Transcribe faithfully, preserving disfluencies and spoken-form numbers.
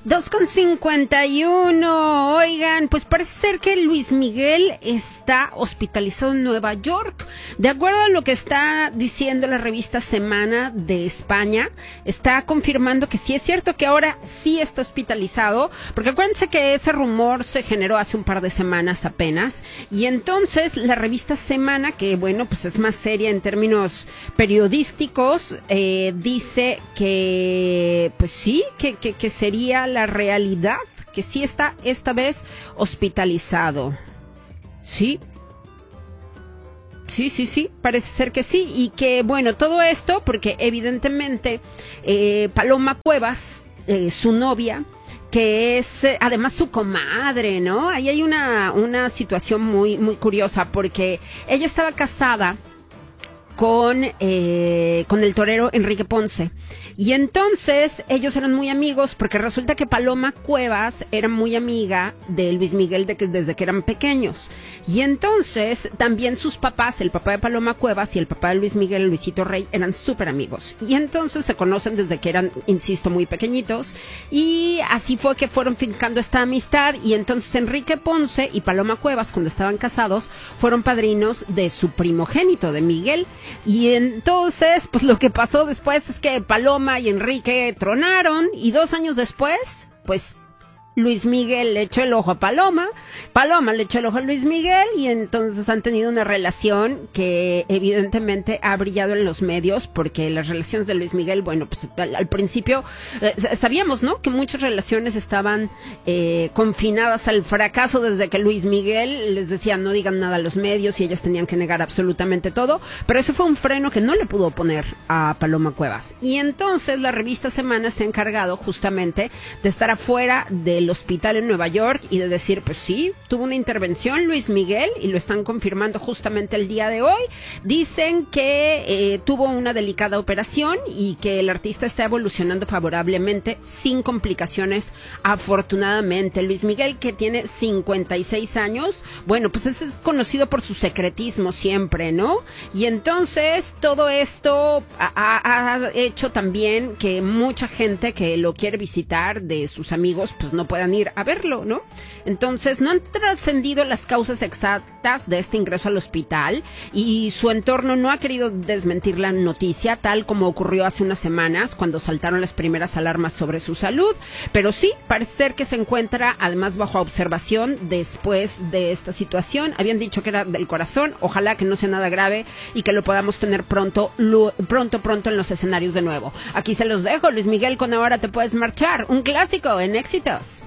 dos con cincuenta y uno. Oigan, pues parece ser que Luis Miguel está hospitalizado en Nueva York. De acuerdo a lo que está diciendo la revista Semana de España, está confirmando que sí es cierto que ahora sí está hospitalizado, porque acuérdense que ese rumor se generó hace un par de semanas apenas, y entonces la revista Semana, que bueno, pues es más seria en términos periodísticos, eh, dice que pues sí, que, que, que sería la realidad, que sí está esta vez hospitalizado. Sí. Sí, sí, sí, parece ser que sí. Y que, bueno, todo esto porque evidentemente eh, Paloma Cuevas, eh, su novia, que es eh, además su comadre, ¿no? Ahí hay una, una situación muy, muy curiosa porque ella estaba casada con, eh, con el torero Enrique Ponce. Y entonces ellos eran muy amigos porque resulta que Paloma Cuevas era muy amiga de Luis Miguel de que, desde que eran pequeños. Y entonces también sus papás, el papá de Paloma Cuevas y el papá de Luis Miguel, Luisito Rey, eran súper amigos. Y entonces se conocen desde que eran, insisto, muy pequeñitos. Y así fue que fueron fincando esta amistad. Y entonces Enrique Ponce y Paloma Cuevas, cuando estaban casados, fueron padrinos de su primogénito, de Miguel. Y entonces, pues lo que pasó después es que Paloma y Enrique tronaron y dos años después, pues Luis Miguel le echó el ojo a Paloma, Paloma le echó el ojo a Luis Miguel y entonces han tenido una relación que evidentemente ha brillado en los medios porque las relaciones de Luis Miguel, bueno, pues al, al principio eh, sabíamos, ¿no? Que muchas relaciones estaban eh, confinadas al fracaso desde que Luis Miguel les decía no digan nada a los medios y ellas tenían que negar absolutamente todo, pero eso fue un freno que no le pudo poner a Paloma Cuevas. Y entonces la revista Semana se ha encargado justamente de estar afuera del hospital en Nueva York y de decir, pues sí, tuvo una intervención Luis Miguel y lo están confirmando justamente el día de hoy. Dicen que eh, tuvo una delicada operación y que el artista está evolucionando favorablemente sin complicaciones, afortunadamente. Luis Miguel, que tiene cincuenta y seis años, bueno, pues ese es conocido por su secretismo siempre, ¿no? Y entonces todo esto ha, ha hecho también que mucha gente que lo quiere visitar de sus amigos, pues no puede puedan ir a verlo, ¿no? Entonces no han trascendido las causas exactas de este ingreso al hospital y su entorno no ha querido desmentir la noticia, tal como ocurrió hace unas semanas cuando saltaron las primeras alarmas sobre su salud, pero sí, parece ser que se encuentra además bajo observación después de esta situación. Habían dicho que era del corazón, ojalá que no sea nada grave y que lo podamos tener pronto, lo, pronto, pronto en los escenarios de nuevo. Aquí se los dejo, Luis Miguel con Ahora te puedes marchar, un clásico en Éxitos.